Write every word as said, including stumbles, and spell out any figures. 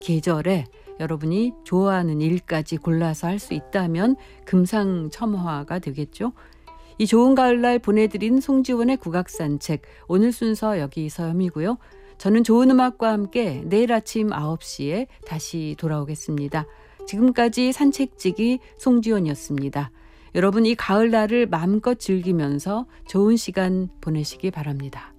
계절에 여러분이 좋아하는 일까지 골라서 할 수 있다면 금상첨화가 되겠죠. 이 좋은 가을날 보내드린 송지원의 국악산책, 오늘 순서 여기서 여미고요. 저는 좋은 음악과 함께 내일 아침 아홉 시에 다시 돌아오겠습니다. 지금까지 산책지기 송지원이었습니다. 여러분 이 가을날을 마음껏 즐기면서 좋은 시간 보내시기 바랍니다.